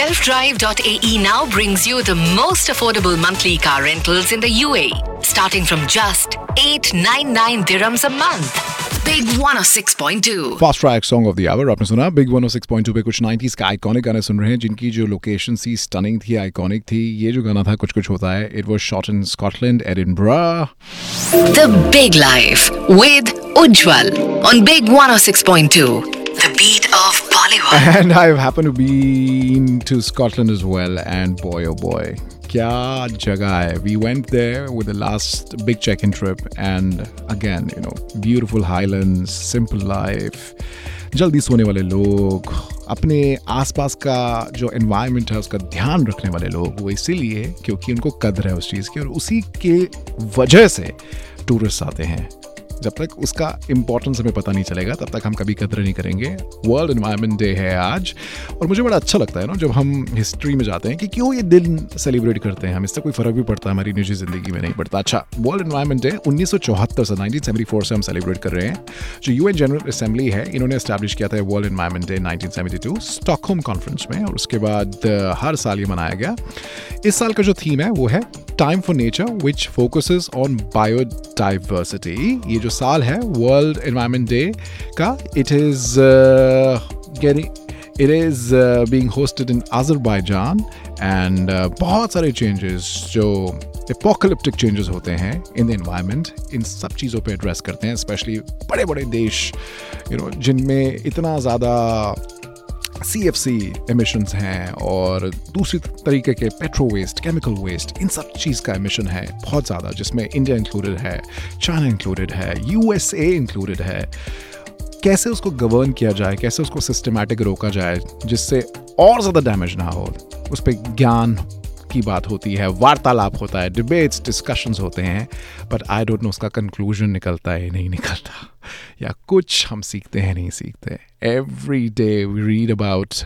Selfdrive.ae now brings you the most affordable monthly car rentals in the UAE, starting from just 899 dirhams a month. Big 106.2. Fast track song of the our आपने सुना big 106.2 पे कुछ 90s का iconic गाने सुन रहे हैं जिनकी जो लोकेशन थी स्टनिंग थी, आइकॉनिक थी. ये जो गाना था कुछ कुछ होता है, it was shot in Scotland, Edinburgh. The Big Life with Ujjwal on Big 106.2. The beat of Bollywood. And I've happened to be to Scotland as well, and boy oh boy, क्या जगह है. We went there with the last big check-in trip, and again, you know, beautiful highlands, simple life, जल्दी सोने वाले लोग, अपने आसपास का जो एनवायरनमेंट है उसका ध्यान रखने वाले लोग. वो इसीलिए क्योंकि उनको कदर है उस चीज़ की, और उसी के वजह से टूरिस्ट आते हैं. जब तक उसका इम्पोर्टेंस हमें पता नहीं चलेगा तब तक हम कभी कदर नहीं करेंगे. वर्ल्ड एनवायरनमेंट डे है आज, और मुझे बड़ा अच्छा लगता है ना जब हम हिस्ट्री में जाते हैं कि क्यों ये दिन सेलिब्रेट करते हैं हम. इससे कोई फ़र्क भी पड़ता है हमारी निजी ज़िंदगी में? नहीं पड़ता. अच्छा, वर्ल्ड एनवायरनमेंट डे 1974 से 1974 से हम सेलिब्रेट कर रहे हैं. जो यूएन जनरल असेंबली है, इन्होंने एस्टैब्लिश किया था world environment day 1972 Stockholm conference में, और उसके बाद हर साल ये मनाया गया. इस साल का जो थीम है वो है time for nature which focuses on biodiversity. ये जो साल है वर्ल्ड एनवायरनमेंट डे का, it is being hosted in Azerbaijan, and बहुत सारे चेंजेस जो एपोकलिप्टिक चेंजेस होते हैं इन द एनवायरनमेंट, इन सब चीज़ों पे एड्रेस करते हैं. स्पेशली बड़े बड़े देश, यू नो, जिनमें इतना ज़्यादा CFC एमिशंस हैं और दूसरी तरीके के पेट्रो वेस्ट, केमिकल वेस्ट, इन सब चीज़ का एमिशन है बहुत ज़्यादा, जिसमें इंडिया इंक्लूडेड है, चाइना इंक्लूडेड है, USA इंक्लूडेड है. कैसे उसको गवर्न किया जाए, कैसे उसको सिस्टमैटिक रोका जाए जिससे और ज़्यादा डैमेज ना हो, उस पर ज्ञान की बात होती है, वार्तालाप होता है, डिबेट्स, डिस्कशंस होते हैं. बट आई डोंट नो उसका कंक्लूजन निकलता है नहीं निकलता, या कुछ हम सीखते हैं नहीं सीखते. Every day we read about